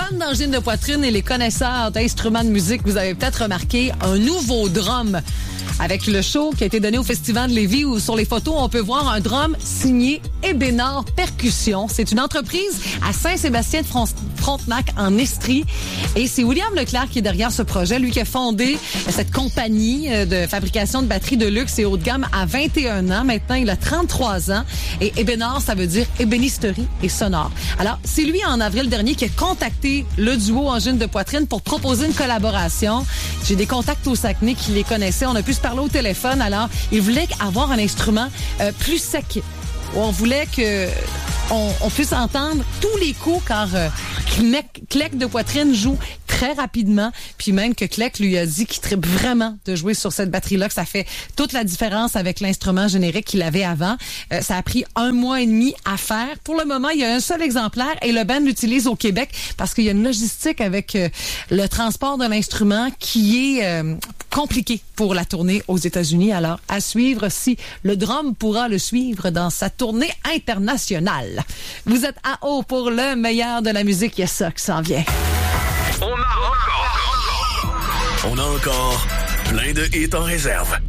Comme d'angine de poitrine et les connaisseurs d'instruments de musique, vous avez peut-être remarqué un nouveau drum. Avec le show qui a été donné au Festival de Lévis où sur les photos, on peut voir un drum signé Ebénard Percussions. C'est une entreprise à Saint-Sébastien de Frontenac en Estrie. Et c'est William Leclerc qui est derrière ce projet. Lui qui a fondé cette compagnie de fabrication de batteries de luxe et haut de gamme à 21 ans. Maintenant, il a 33 ans. Et Ebénard, ça veut dire ébénisterie et sonore. Alors, c'est lui en avril dernier qui a contacté le duo Angine de poitrine pour proposer une collaboration. J'ai des contacts au Saguenay qui les connaissaient. On a pu se parler au téléphone. Alors, il voulait avoir un instrument plus sec. On voulait que on puisse entendre tous les coups car Clec de poitrine joue très rapidement. Puis même que Clec lui a dit qu'il tripe vraiment de jouer sur cette batterie-là, que ça fait toute la différence avec l'instrument générique qu'il avait avant. Ça a pris 1 mois et demi à faire. Pour le moment, il y a un seul exemplaire et le band l'utilise au Québec parce qu'il y a une logistique avec le transport de l'instrument qui est compliqué pour la tournée aux États-Unis. Alors, à suivre si le drum pourra le suivre dans sa tournée internationale. Vous êtes à haut pour le meilleur de la musique. Il y a ça qui s'en vient. On a encore plein de hits en réserve.